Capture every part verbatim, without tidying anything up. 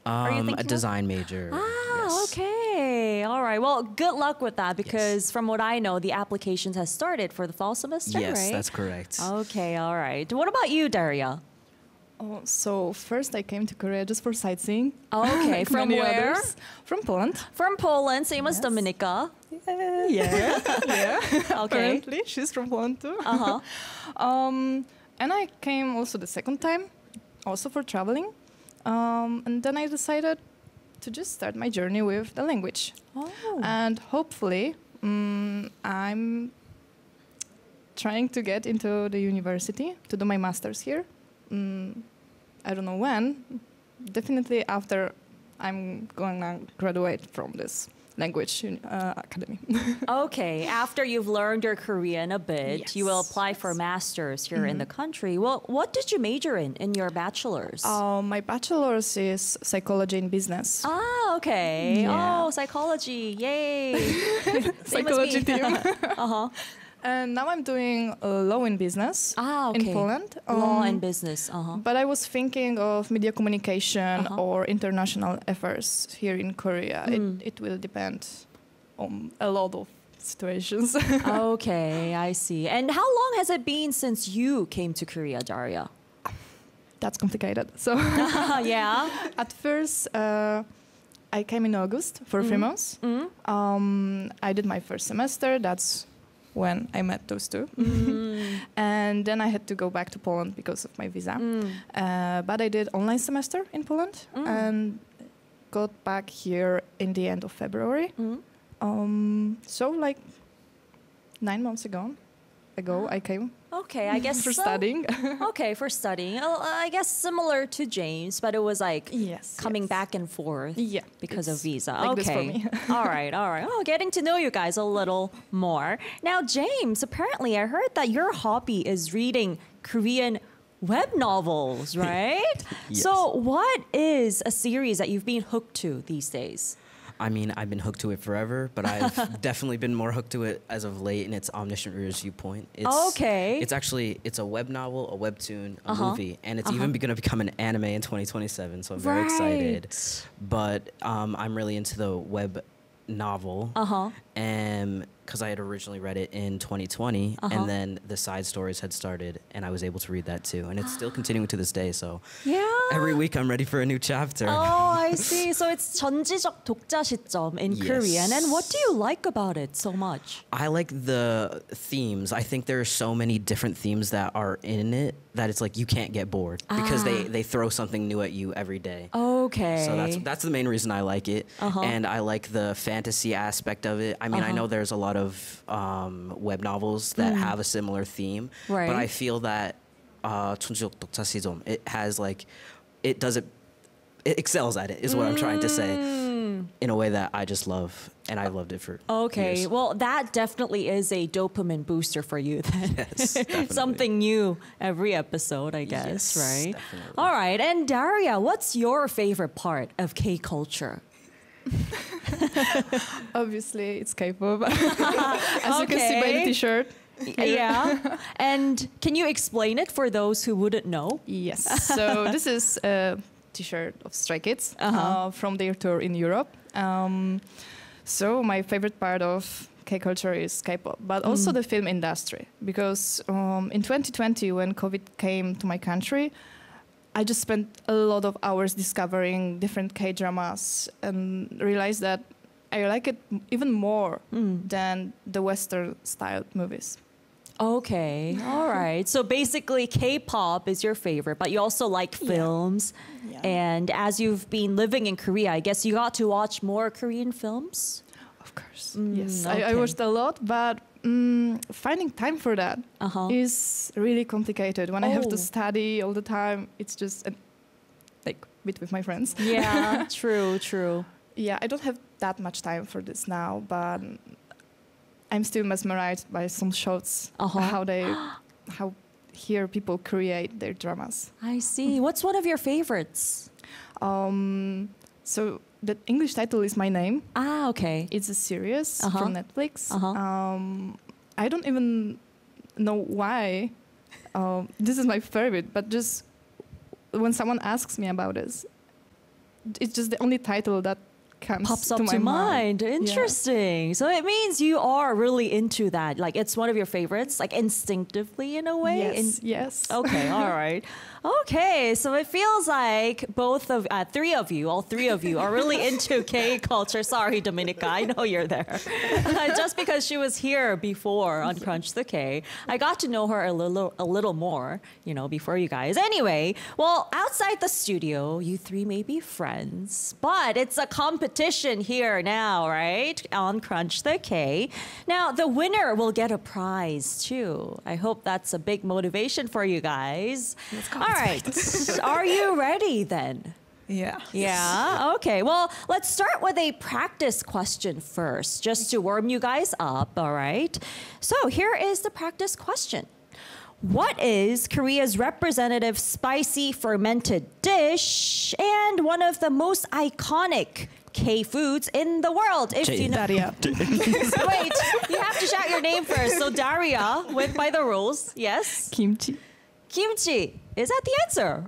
Are you Um, a thinking of? design major. Ah, Yes. okay. All right. Well, good luck with that because from what I know, the applications has started for the fall semester, Yes, right? that's correct. Okay, all right. What about you, Daria? Oh, so first I came to Korea just for sightseeing. Okay, like from many where? others. From Poland. From Poland, same as Yes. Dominica. Yeah, yeah, yeah. Okay. Apparently, she's from Poland too. Uh-huh. Um, and I came also the second time, also for traveling. Um, and then I decided to just start my journey with the language. Oh. And hopefully, um, I'm trying to get into the university to do my master's here. Um, I don't know when. Definitely after I'm going to graduate from this language uh, academy. Okay, after you've learned your Korean a bit, you will Yes. apply for masters here in the country. Well, what did you major in in your bachelor's? Uh, my bachelor's is psychology in business. Ah, okay. Yeah. Oh, psychology. Yay. Same as Psychology me. team. Uh-huh. And now I'm doing uh, law in business Ah, okay. in Poland. Law Um, and business. Uh-huh. But I was thinking of media communication Uh-huh. or international affairs here in Korea. Mm. It, it will depend on a lot of situations. Okay, I see. And how long has it been since you came to Korea, Daria? That's complicated. So Yeah. at first, uh, I came in August for three months. Mm. Um, I did my first semester. That's when I met those two. Mm. And then I had to go back to Poland because of my visa. Mm. Uh, but I did online semester in Poland Mm. and got back here in the end of February. Mm. Um, so like nine months ago, ago I came Okay, I guess for so. studying. Okay, for studying. Oh, I guess similar to James, but it was like Yes, coming yes. back and forth Yeah, because of it's visa. like okay. this for me. all right, all right. Oh, getting to know you guys a little more. Now, James, apparently I heard that your hobby is reading Korean web novels, right? Yes. So, what is a series that you've been hooked to these days? I mean, I've been hooked to it forever, but I've definitely been more hooked to it as of late, and it's Omniscient Reader's Viewpoint. It's, Okay. It's actually, it's a web novel, a webtoon, a Uh-huh. movie, and it's Uh-huh. even going to become an anime in twenty twenty-seven, so I'm very excited. But um, I'm really into the web novel. Uh-huh. And because I had originally read it in twenty twenty, Uh-huh. and then the side stories had started, and I was able to read that too, and it's still continuing to this day. So Yeah. every week I'm ready for a new chapter. Oh, I see. So it's 전지적 독자 시점 in Yes. Korean. And what do you like about it so much? I like the themes. I think there are so many different themes that are in it that it's like you can't get bored because they, Ah. they throw something new at you every day. Okay. So that's that's the main reason I like it, Uh-huh. and I like the fantasy aspect of it. I mean, I Uh-huh. know there's a lot of um, web novels that Mm. have a similar theme, Right. but I feel that uh, 천지적 독자 시점, it has like, it does it, it excels at it. Is what I'm trying to say, in a way that I just love, and I've loved it for Okay, years. well, that definitely is a dopamine booster for you then. Yes, definitely. Something new every episode, I guess, Yes, right? definitely. All right, and Daria, what's your favorite part of K culture? Obviously, it's K-pop. As you can see by the Okay. T-shirt. Yeah. And can you explain it for those who wouldn't know? Yes. So this is a T-shirt of Stray Kids Uh-huh. uh, from their tour in Europe. Um, so my favorite part of K-culture is K-pop, but also Mm. the film industry. Because um, in twenty twenty, when COVID came to my country, I just spent a lot of hours discovering different K-dramas and realized that I like it m- even more Mm. than the Western-styled movies. Okay, all right. So basically, K-pop is your favorite, but you also like Yeah. films. And as you've been living in Korea, I guess you got to watch more Korean films? Of course. Mm, yes, I, I okay. watched a lot, but mm, finding time for that Uh-huh. is really complicated. When I have to Oh. study all the time, it's just uh, like meet with my friends. Yeah, true, true. Yeah, I don't have that much time for this now, but I'm still mesmerized by some shots, Uh-huh. how they, how here people create their dramas. I see. What's one of your favorites? Um, so the English title is My Name. Ah, okay. It's a series Uh-huh. from Netflix. Uh-huh. Um, I don't even know why um, this is my favorite, but just when someone asks me about this, it's just the only title that comes Pops to up my to mind. mind. Interesting. So it means you are really into that. Like it's one of your favorites, like instinctively in a way. Yes, In- yes. Okay, all right. Okay, so it feels like both of, uh, three of you, all three of you are really into K culture. Sorry, Dominica, I know you're there. Just because she was here before on Crunch the K, I got to know her a little, a little more, you know, before you guys. Anyway, well, outside the studio, you three may be friends, but it's a competition here now, right? On Crunch the K. Now, the winner will get a prize too. I hope that's a big motivation for you guys. All right. Are you ready then? Yeah. Yeah. Okay. Well, let's start with a practice question first, just to warm you guys up. All right. So here is the practice question. What is Korea's representative spicy fermented dish and one of the most iconic K foods in the world? If Jade. you know, Daria. wait, you have to shout your name first. So Daria, went by the rules. Yes. Kimchi. Kimchi. Is that the answer?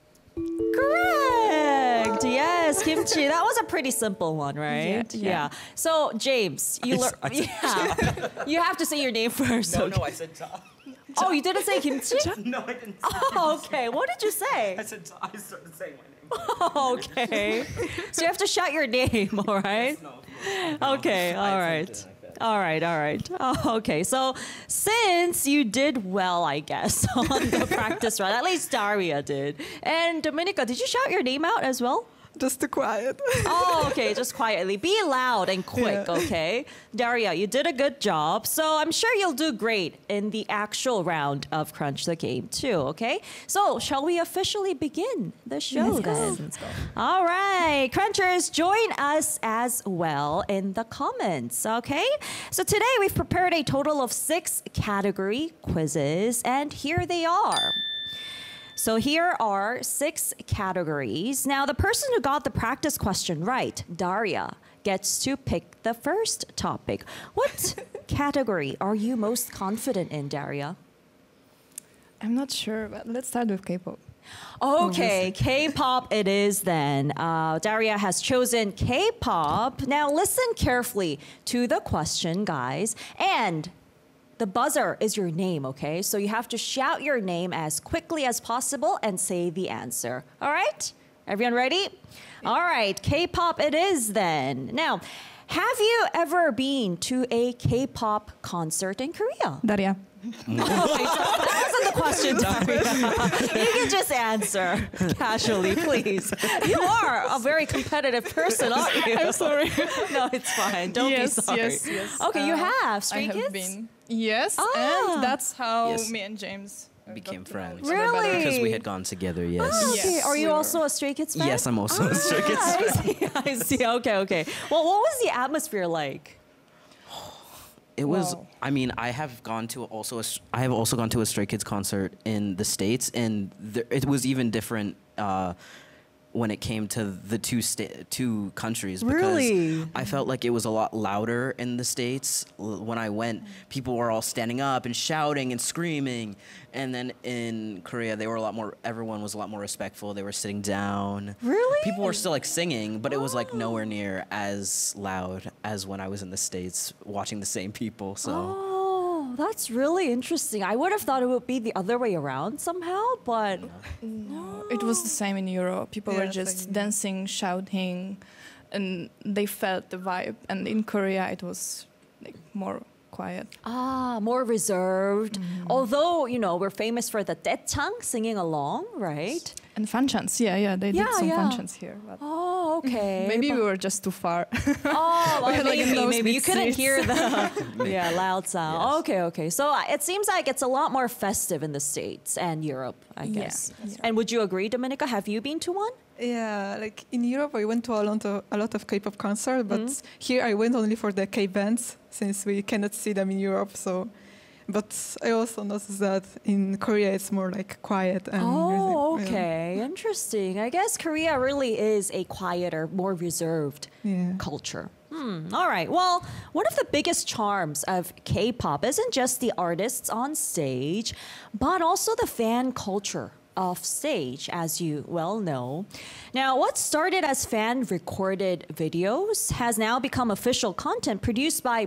Correct. Yes, kimchi. That was a pretty simple one, right? Yeah, yeah. So James, you I learn. s- I said- Yeah. You have to say your name first. okay? I said ta. Oh, you didn't say kimchi? No, I didn't. Oh, okay. What did you say? said ta. I started saying my name. Okay. So you have to shout your name, all right? Okay, all right. All right, all right. Oh, okay, so since you did well, I guess, on the practice run, at least Daria did. And Dominica, did you shout your name out as well? Just too quiet. Oh, okay, just quietly. Be loud and quick, Yeah. okay? Daria, you did a good job. So I'm sure you'll do great in the actual round of Crunch the Game too, okay? So shall we officially begin the show Let's go. then? Let's go. All right, Crunchers, join us as well in the comments, okay? So today we've prepared a total of six category quizzes, and here they are. So here are six categories. Now, the person who got the practice question right, Daria, gets to pick the first topic. What category are you most confident in, Daria? I'm not sure, but let's start with K-pop. Okay, K-pop it is then. Uh, Daria has chosen K-pop. Now listen carefully to the question, guys. And the buzzer is your name, okay? So you have to shout your name as quickly as possible and say the answer. All right? Everyone ready? All right, K-pop it is then. Now, have you ever been to a K-pop concert in Korea? Daria. Okay, so that wasn't the question, Daria. You can just answer casually, please. You are a very competitive person, aren't you? I'm sorry. No, it's fine. Don't yes, be sorry. yes, yes. Okay, you Uh, have I Stray have Kids? been. Yes, Ah. and that's how Yes. me and James uh, Became got to know friends. each other better. Really? Because we had gone together, yes. Ah, okay. Yes, Are you we were. also a Stray Kids fan? Yes, I'm also a Stray Kids Ah, fan. I see. I see. Okay, okay. Well, what was the atmosphere like? It was. Wow. I mean, I have gone to also. A, s- I have also gone to a Stray Kids concert in the States, and there, it was even different uh, when it came to the two sta- two countries. Because Really? I felt like it was a lot louder in the States. L- When I went, people were all standing up and shouting and screaming, and then in Korea, they were a lot more. Everyone was a lot more respectful. They were sitting down. Really? People were still like singing, but it was like nowhere near as loud as when I was in the States watching the same people. So Oh, that's really interesting. I would have thought it would be the other way around somehow, but No, it was the same in Europe. People were Yeah, just same. dancing, shouting, and they felt the vibe. And in Korea, it was like more quiet. ah, more reserved. Although, you know, we're famous for the daechang singing along, right? And fanchants, yeah, yeah, they Yeah, did some yeah. fanchants here. But Oh, okay. maybe But- we were just too far. Oh, well, had, like, a maybe, nosebleed maybe you couldn't seats. hear the yeah loud sound. Yes. Okay, okay. So uh, it seems like it's a lot more festive in the States and Europe, I Yeah, guess. that's right. And would you agree, Dominica? Have you been to one? Yeah, like in Europe, I went to a lot of, a lot of K-pop concerts, but Mhm. here I went only for the K-bands since we cannot see them in Europe. So, but I also noticed that in Korea it's more like quiet and Oh, music, yeah. okay. Interesting. I guess Korea really is a quieter, more reserved Yeah. culture. Hmm. All right. Well, one of the biggest charms of K-pop isn't just the artists on stage, but also the fan culture off stage, as you well know. Now, what started as fan recorded videos has now become official content produced by